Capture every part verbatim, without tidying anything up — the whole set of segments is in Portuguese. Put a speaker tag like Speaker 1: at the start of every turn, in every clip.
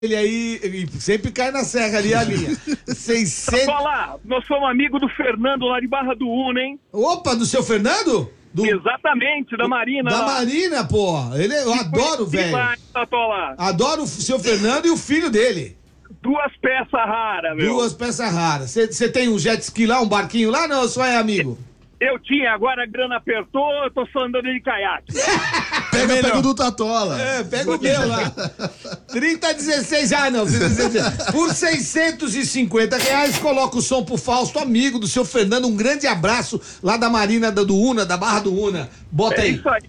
Speaker 1: Ele aí, ele sempre cai na serra ali, a linha. seiscentos...
Speaker 2: Olá, nós somos amigos do Fernando lá de Barra do Una, hein?
Speaker 1: Opa, do seu Fernando? Do...
Speaker 2: Exatamente, da Marina.
Speaker 1: Da
Speaker 2: lá.
Speaker 1: Marina, pô. Ele, eu adoro, velho. Adoro o seu Fernando e o filho dele.
Speaker 2: Duas peças raras, meu.
Speaker 1: Duas peças raras. Você tem um jet ski lá, um barquinho lá, não? Só é amigo?
Speaker 2: Eu tinha, agora a grana apertou, eu tô só andando de caiaque.
Speaker 3: Pega, pega o do Tatola.
Speaker 1: É, pega o meu lá. trinta a dezesseis, ah não, por seiscentos e cinquenta reais, coloca o som pro Fausto, amigo do seu Fernando, um grande abraço lá da Marina do Una, da Barra do Una. Bota
Speaker 2: É
Speaker 1: aí.
Speaker 2: isso aí.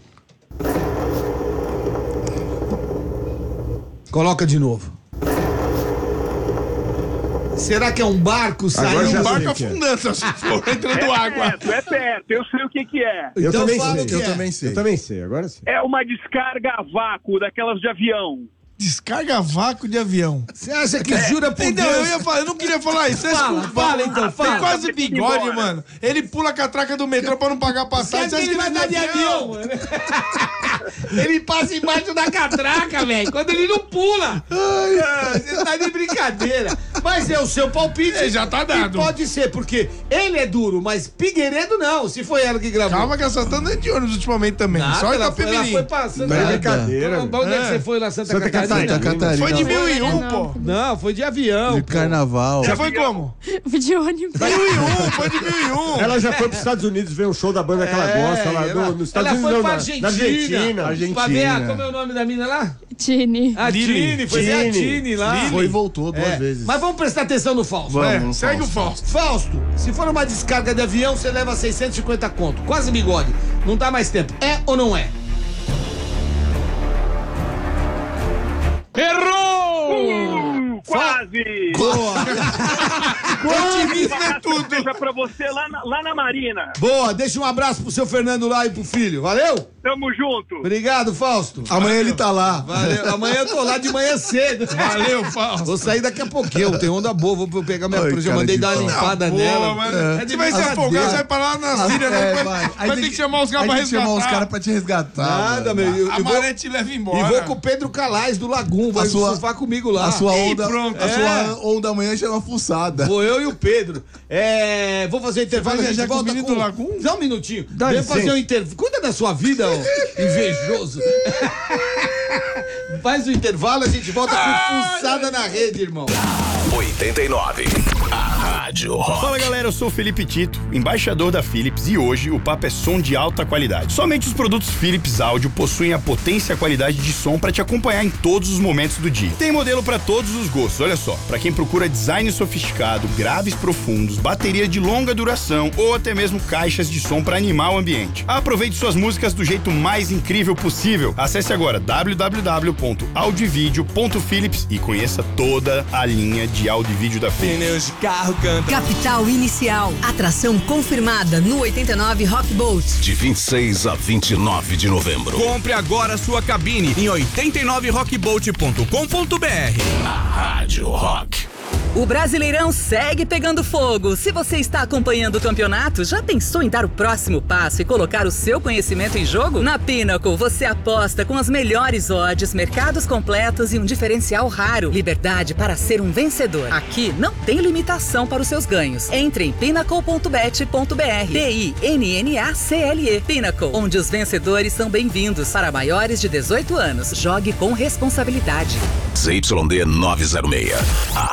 Speaker 1: Coloca de novo. Será que é um barco saindo?
Speaker 4: É um
Speaker 3: já
Speaker 4: barco
Speaker 3: sei o que é.
Speaker 4: afundando, entrando
Speaker 2: É
Speaker 4: água.
Speaker 2: perto, é perto, eu sei o que que é.
Speaker 3: Eu
Speaker 1: Então
Speaker 3: também
Speaker 1: fala
Speaker 3: sei,
Speaker 1: o que
Speaker 3: eu
Speaker 1: é.
Speaker 3: também sei.
Speaker 5: Eu também sei, agora sim.
Speaker 2: É uma descarga a vácuo daquelas de avião.
Speaker 4: Descarga vácuo de avião.
Speaker 1: Você acha que jura por
Speaker 4: Não,
Speaker 1: Deus?
Speaker 4: eu ia falar, eu não queria falar isso. Você
Speaker 1: Fala,
Speaker 4: desculpa.
Speaker 1: fala então, fala.
Speaker 4: Tem quase bigode,
Speaker 2: Embora.
Speaker 4: mano. Ele pula a catraca do metrô pra não pagar passagem.
Speaker 1: Sabe que ele vai dar de avião, mano? Ele passa embaixo da catraca, velho, quando ele não pula. Ah, você tá de brincadeira. Mas é o seu palpite.
Speaker 4: É, já tá dado.
Speaker 1: E pode ser, porque ele é duro, mas Figueiredo não, se foi ela que gravou.
Speaker 4: Calma que a Santana é de ônibus ultimamente também.
Speaker 1: Nada,
Speaker 4: Só
Speaker 1: ela, foi, ela
Speaker 4: Itapemirim.
Speaker 1: foi passando.
Speaker 5: Não é
Speaker 1: Nada.
Speaker 5: brincadeira.
Speaker 1: Onde é que
Speaker 4: É.
Speaker 1: você foi lá, Santa,
Speaker 5: Santa
Speaker 1: Catarina?
Speaker 3: Santa Catarina.
Speaker 4: Foi de
Speaker 3: Não,
Speaker 4: mil e um,
Speaker 6: não.
Speaker 4: pô.
Speaker 1: Não, foi de avião.
Speaker 3: De
Speaker 1: pô.
Speaker 3: carnaval.
Speaker 4: Você foi como?
Speaker 6: De ônibus.
Speaker 4: Mil e um, foi de mil e um.
Speaker 5: Ela já foi para os Estados Unidos ver um show da banda que ela
Speaker 1: É,
Speaker 5: gosta lá
Speaker 1: ela-
Speaker 5: no, nos Estados
Speaker 1: ela
Speaker 5: Unidos.
Speaker 1: foi
Speaker 5: não,
Speaker 1: pra
Speaker 5: na-
Speaker 1: Argentina.
Speaker 5: Na Argentina.
Speaker 3: Argentina.
Speaker 1: Pra ver a, como é o nome da mina lá?
Speaker 6: Tini.
Speaker 1: A
Speaker 4: Lili.
Speaker 1: Tini, foi ver a
Speaker 5: Tini.
Speaker 1: Tini lá.
Speaker 3: Foi e voltou duas
Speaker 1: É,
Speaker 3: vezes.
Speaker 1: Mas vamos prestar atenção no Fausto.
Speaker 3: Vamos.
Speaker 4: É,
Speaker 3: Vamos,
Speaker 4: segue
Speaker 3: Fausto.
Speaker 4: o Fausto.
Speaker 1: Fausto, se for uma descarga de avião, você leva seiscentos e cinquenta conto. Quase bigode. Não dá mais tempo. É ou não é?
Speaker 2: Uh, quase!
Speaker 4: Otimismo é tudo.
Speaker 2: Seja pra você lá na, lá na Marina.
Speaker 1: Boa, deixa um abraço pro seu Fernando lá e pro filho. Valeu?
Speaker 2: Tamo junto.
Speaker 1: Obrigado, Fausto.
Speaker 3: Amanhã ele tá lá.
Speaker 1: Valeu. Amanhã eu tô lá de manhã cedo.
Speaker 4: Valeu, Fausto.
Speaker 1: Vou sair daqui a pouquinho. Tem onda boa. Vou pegar minha
Speaker 3: Ai,
Speaker 1: prancha. Eu
Speaker 3: cara
Speaker 1: mandei
Speaker 3: de
Speaker 1: dar uma
Speaker 3: pau.
Speaker 1: limpada
Speaker 4: Pô,
Speaker 1: nela.
Speaker 4: mano,
Speaker 1: É.
Speaker 4: você vai se
Speaker 1: brincadeira.
Speaker 4: afogar, você vai parar na Síria, né?
Speaker 3: É,
Speaker 4: Vai,
Speaker 3: vai. Aí
Speaker 4: vai ter que chamar os caras
Speaker 3: aí
Speaker 4: pra
Speaker 3: tem que chamar os
Speaker 4: resgatar.
Speaker 3: caras pra te resgatar.
Speaker 1: Nada,
Speaker 3: mano.
Speaker 1: meu. Eu,
Speaker 4: A
Speaker 1: eu vou,
Speaker 4: maré te leva embora.
Speaker 1: e vou com o Pedro Calais do Lagum. Vai
Speaker 3: A sua-
Speaker 1: surfar comigo lá.
Speaker 3: A sua
Speaker 4: Ih,
Speaker 3: onda,
Speaker 4: pronto.
Speaker 3: a
Speaker 1: É.
Speaker 3: sua onda amanhã chama fuçada.
Speaker 1: Vou eu e o Pedro. É, vou fazer intervalo.
Speaker 4: vai
Speaker 1: A gente
Speaker 4: viajar com o
Speaker 1: volta
Speaker 4: menino
Speaker 1: com...
Speaker 4: do Lagum?
Speaker 1: Dá um minutinho.
Speaker 5: Dá
Speaker 1: Vem
Speaker 5: licença.
Speaker 1: fazer um intervalo. Cuida da sua vida, ô invejoso. Faz o intervalo, a gente volta com fuçada na rede, irmão.
Speaker 7: oitenta e nove. A Rádio Rock.
Speaker 8: Fala galera, eu sou o Felipe Tito, embaixador da Philips, e hoje o papo é som de alta qualidade. Somente os produtos Philips Audio possuem a potência e a qualidade de som para te acompanhar em todos os momentos do dia. Tem modelo para todos os gostos, olha só. Para quem procura design sofisticado, graves profundos, bateria de longa duração ou até mesmo caixas de som para animar o ambiente. Aproveite suas músicas do jeito mais incrível possível. Acesse agora w w w ponto audiovideo ponto philips e conheça toda a linha de áudio e vídeo da Philips.
Speaker 4: Pneus de carro cantam.
Speaker 9: Capital Inicial. Atração confirmada no oitenta e nove Rock Boat.
Speaker 7: De vinte e seis a vinte e nove de novembro.
Speaker 10: Compre agora sua cabine em oitenta e nove rockboat ponto com ponto b r.
Speaker 7: Rádio Rock.
Speaker 9: O Brasileirão segue pegando fogo. Se você está acompanhando o campeonato, já pensou em dar o próximo passo e colocar o seu conhecimento em jogo? Na Pinnacle, você aposta com as melhores odds, mercados completos e um diferencial raro. Liberdade para ser um vencedor. Aqui não tem limitação para os seus ganhos. Entre em pinnacle ponto bet ponto b r. P I N N A C L E. Pinnacle, onde os vencedores são bem-vindos. Para maiores de dezoito anos, jogue com responsabilidade.
Speaker 7: Z Y D novecentos e seis.